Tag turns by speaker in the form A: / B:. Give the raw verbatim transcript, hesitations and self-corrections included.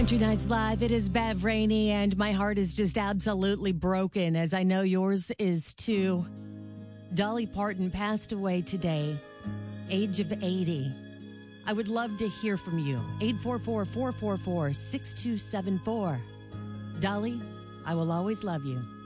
A: Country Nights Live. It is Bev Rainey, and my heart is just absolutely broken, as I know yours is too. Dolly Parton passed away today, age of eighty. I would love to hear from you. eight four four, four four four, six two seven four. Dolly, I will always love you.